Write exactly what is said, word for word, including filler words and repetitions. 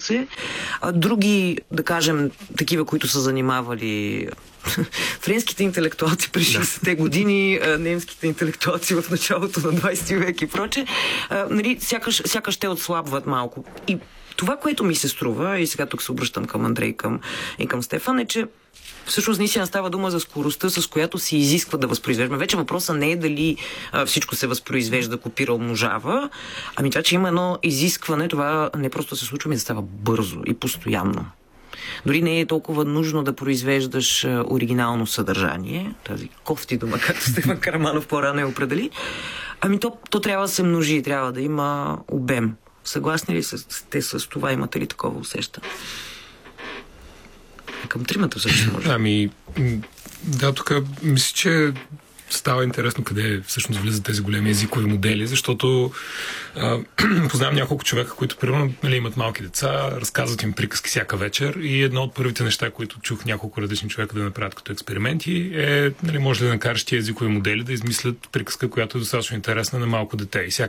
се. А други, да кажем, такива, които са занимавали френските интелектуалци през шейсетте години, немските интелектуалци в началото на двайсети век и проче, нали, сякаш, сякаш те отслабват малко. И това, което ми се струва, и сега тук се обръщам към Андрей към, и към Стефан, е, че всъщност наистина става дума за скоростта, с която се изисква да възпроизвеждаме. Вече въпросът не е дали а, всичко се възпроизвежда, копира, умножава, ами това, че има едно изискване, това не просто се случва, ми да става бързо и постоянно. Дори не е толкова нужно да произвеждаш а, оригинално съдържание, тази кофти дума, както Стефан Караманов по-рано я определи, ами то, то трябва да се множи, трябва да има обем. Съгласни ли сте с това? Имате ли такова усещане? Към тримата също може. Ами, да, тук мисля, че става интересно къде всъщност влизат тези големи езикови модели, защото а, познавам няколко човека, които примерно нали, имат малки деца, разказват им приказки всяка вечер и едно от първите неща, които чух няколко различни човека да направят като експерименти е, нали, може да накараш тези езикови модели да измислят приказка, която е достатъчно интересна на малко дете. И